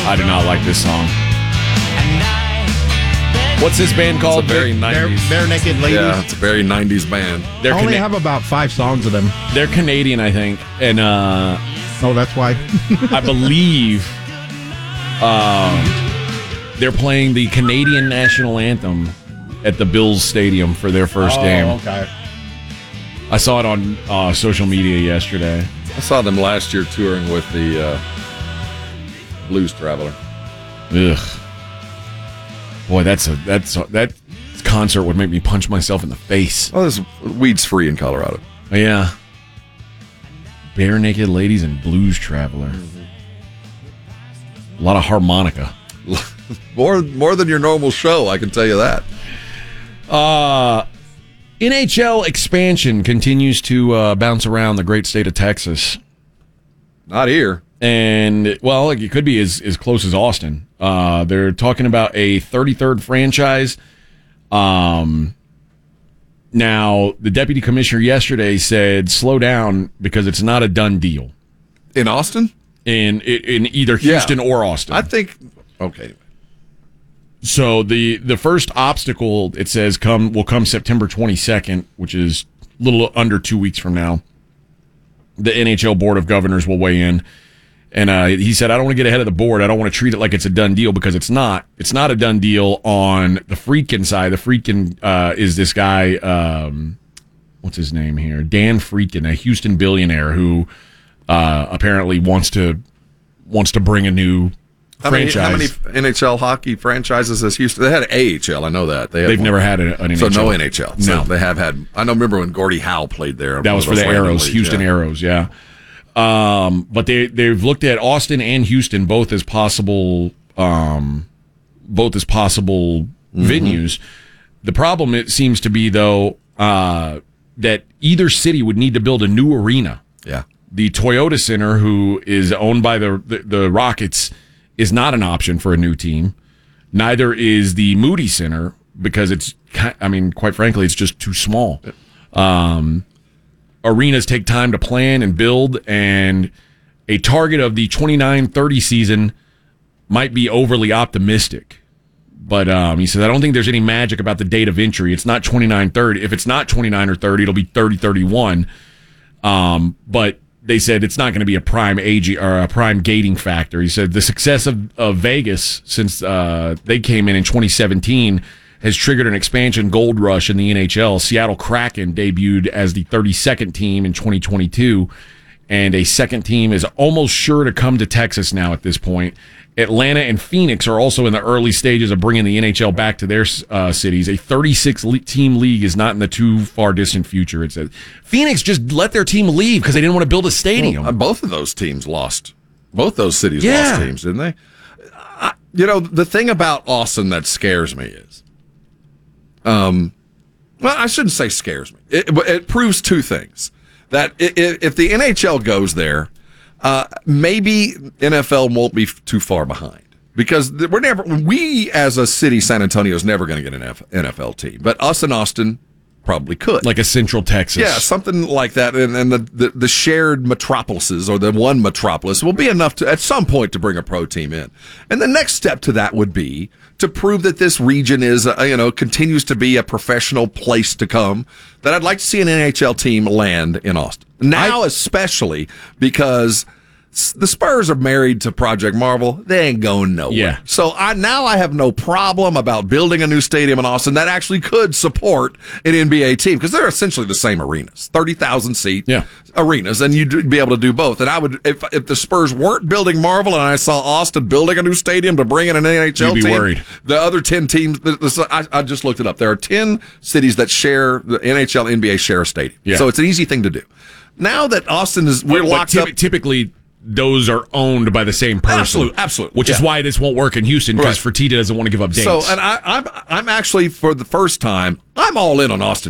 I do not like this song. What's this band called? It's a very 90s. Bare Naked Ladies. Yeah, it's a very 90s band. I only have about 5 songs of them. They're Canadian, I think. And oh, that's why. I believe they're playing the Canadian national anthem at the Bills Stadium for their first game. Okay. I saw it on social media yesterday. I saw them last year touring with the Blues Traveler. Ugh. Boy, that concert would make me punch myself in the face. Oh, this weed's free in Colorado. Yeah. Bare Naked Ladies and Blues Traveler. A lot of harmonica. more than your normal show, I can tell you that. NHL expansion continues to bounce around the great state of Texas. Not here. And, well, it could be as close as Austin. They're talking about a 33rd franchise. Now, the deputy commissioner yesterday said, slow down because it's not a done deal. In Austin? In either Houston or Austin. I think, okay. So the first obstacle, it says, will come September 22nd, which is a little under 2 weeks from now. The NHL Board of Governors will weigh in. And he said, I don't want to get ahead of the board. I don't want to treat it like it's a done deal because it's not. It's not a done deal on the Friedkin side. The Friedkin is this guy, what's his name here? Dan Friedkin, a Houston billionaire who apparently wants to bring a new franchise. How many NHL hockey franchises has Houston? They had AHL, I know that. They've never had an NHL. So no NHL. No. So they have had, I remember when Gordie Howe played there. That was for the Arrows, Houston Arrows, yeah. But they've looked at Austin and Houston both as possible venues. The problem, it seems to be, though, that either city would need to build a new arena. Yeah. The Toyota Center, who is owned by the Rockets, is not an option for a new team. Neither is the Moody Center because it's, quite frankly, it's just too small. Arenas take time to plan and build, and a target of the 29-30 season might be overly optimistic. But he says, I don't think there's any magic about the date of entry. It's not 29-30. If it's not 29 or 30, it'll be 30-31. But they said it's not going to be a prime age or a prime gating factor. He said the success of Vegas since they came in 2017 has triggered an expansion gold rush in the NHL. Seattle Kraken debuted as the 32nd team in 2022, and a second team is almost sure to come to Texas now at this point. Atlanta and Phoenix are also in the early stages of bringing the NHL back to their cities. A 36-team league is not in the too far distant future. It says Phoenix just let their team leave because they didn't want to build a stadium. Well, both of those teams lost. Both those cities lost teams, didn't they? The thing about Austin that scares me is, well, I shouldn't say scares me. It proves two things. That if the NHL goes there, maybe NFL won't be too far behind. Because we as a city, San Antonio, is never going to get an NFL team. But us in Austin probably could. Like a Central Texas. Yeah, something like that. And the shared metropolises, or the one metropolis, will be enough to, at some point, to bring a pro team in. And the next step to that would be to prove that this region is, continues to be a professional place to come, that I'd like to see an NHL team land in Austin. Now, especially because the Spurs are married to Project Marvel. They ain't going nowhere. Yeah. So I have no problem about building a new stadium in Austin that actually could support an NBA team, because they're essentially the same arenas, 30,000 seat arenas, and you'd be able to do both. And I would, if the Spurs weren't building Marvel and I saw Austin building a new stadium to bring in an NHL You'd be team, worried. The other 10 teams, I just looked it up. There are 10 cities that share the NHL, NBA share a stadium. Yeah. So it's an easy thing to do. Now that Austin we're locked up. Typically, those are owned by the same person. Absolutely. Which is why this won't work in Houston, because Fertitta doesn't want to give up dates. So, and I'm actually, for the first time, I'm all in on Austin